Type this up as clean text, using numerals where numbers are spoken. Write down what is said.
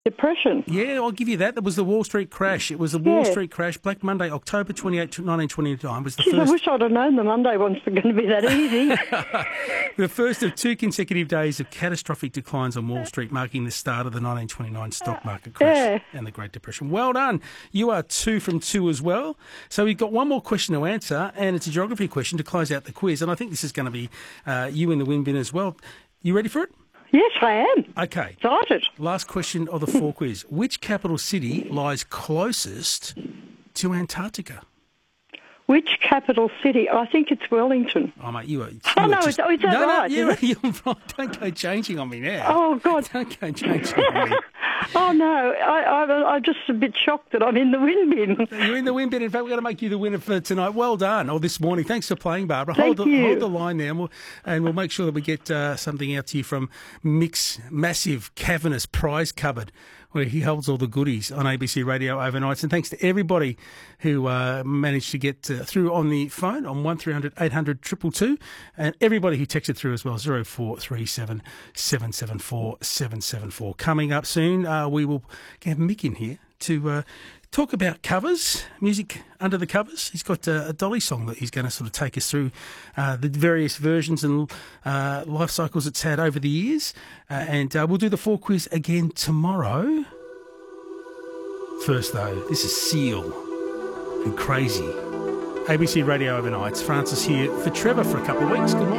Depression. Yeah, I'll give you that. That was the Wall Street crash. It was the Wall Street crash. Black Monday, October 28, 1929 was the Jeez, first... I wish I'd have known the Monday ones were going to be that easy. The first of 2 consecutive days of catastrophic declines on Wall Street, marking the start of the 1929 stock market crash and the Great Depression. Well done. You are 2 from 2 as well. So we've got one more question to answer, and it's a geography question to close out the quiz. And I think this is going to be you in the win bin as well. You ready for it? Yes, I am. Okay. Excited. Last question of the 4 quiz. Which capital city lies closest to Antarctica? Which capital city? I think it's Wellington. Oh, mate, you are... Oh, no, is that right? No, you're right. Don't go changing on me now. Oh, God. Don't go changing on me. Oh, no, I'm just a bit shocked that I'm in the win bin. You're in the win bin. In fact, we're going to make you the winner for tonight. Well done. Or this morning. Thanks for playing, Barbara. Thank you. Hold the line there, and we'll make sure that we get something out to you from Mick's massive, cavernous prize cupboard, where he holds all the goodies on ABC Radio overnights. And thanks to everybody who managed to get through on the phone on 1300 800 222, and everybody who texted through as well, 0437 774 774. Coming up soon, we will have Mick in here to talk about covers, music under the covers. He's got a Dolly song that he's going to sort of take us through the various versions and life cycles it's had over the years. And we'll do the 4 quiz again tomorrow. First, though, this is Seal and Crazy. ABC Radio Overnights. Francis here for Trevor for a couple of weeks. Good morning.